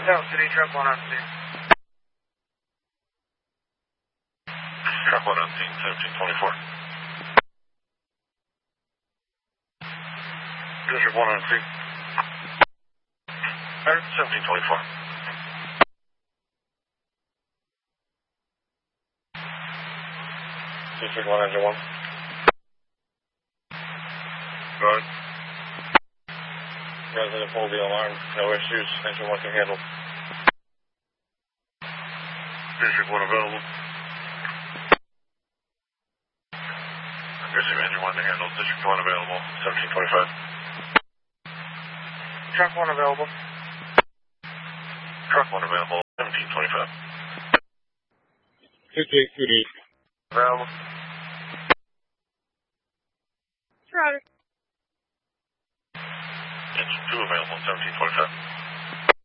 South City, truck 1 on scene. Truck 1 on scene, 1724. District 1 on scene. 1724. District 1, engine 1. Go ahead. Resident pull the alarm, no issues, engine 1 can handle. District 1 available. Aggressive engine 1 to handle, District 1 available, 1725. Truck 1 available. Truck 1 available, 1725. 2J2D. Available. Roger. Engine 2 available, 1725.